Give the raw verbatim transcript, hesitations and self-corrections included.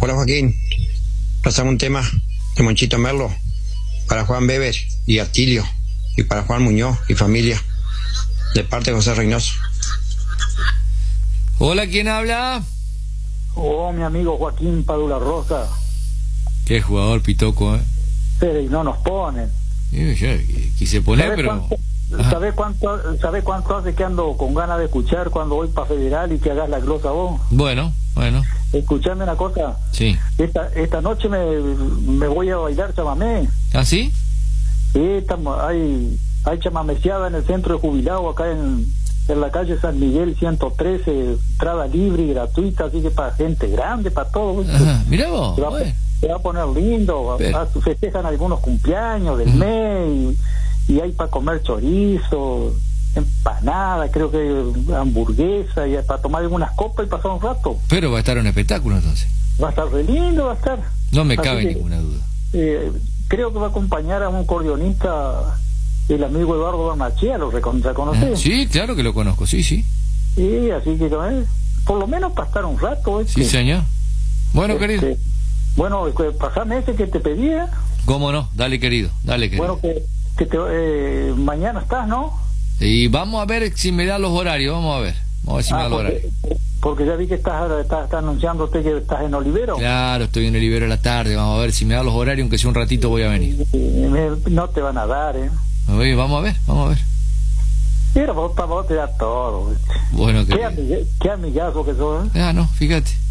Hola Joaquín, pasamos un tema de Monchito Merlo para Juan Weber y Atilio y para Juan Muñoz y familia, de parte de José Reynoso. Hola, ¿quién habla? Oh, mi amigo Joaquín Padula Rosa. Qué jugador pitoco, ¿eh? Pero y no nos ponen. Sí, yo quise poner, pero... ¿Sabés cuánto, ¿Sabés cuánto hace que ando con ganas de escuchar cuando voy para Federal y que hagas la glosa vos? Bueno, bueno. Escuchame una cosa. Sí. Esta, esta noche me, me voy a bailar chamamé. ¿Ah, sí? Sí, estamos, hay, hay chamameciada en el centro de jubilados acá en, en la calle San Miguel ciento trece, entrada libre y gratuita, así que para gente grande, para todo. Ajá, mirá vos. Se va, Bueno. se va a poner lindo, Pero... a, a, festejan algunos cumpleaños del uh-huh. mes y, y hay para comer chorizo, empanada, creo que hamburguesa, y para tomar algunas copas y pasar un rato. Pero va a estar un espectáculo entonces. Va a estar re lindo, va a estar. No me así cabe que, ninguna duda. Eh, creo que va a acompañar a un acordeonista, el amigo Eduardo Barnachea, ¿lo reconoces? Sí, claro que lo conozco, sí, sí. Sí, así que eh, por lo menos para estar un rato. Este, sí, señor. Bueno, este, querido. Bueno, pasame ese que te pedía. ¿Cómo no? Dale, querido, dale, querido. Bueno, que, que te, eh, mañana estás, ¿no? Y vamos a ver si me da los horarios, vamos a ver. Vamos a ver si ah, me da los porque, horarios. Porque ya vi que estás, estás, estás anunciándote que estás en Olivero. Claro, estoy en Olivero a la tarde, vamos a ver si me da los horarios, aunque sea un ratito voy a venir. No te van a dar, ¿eh? Oye, vamos a ver, vamos a ver. Pero vos, vos te da todo. Bueno, qué, amig qué amigazo que sos, ¿eh? Ah, no, fíjate.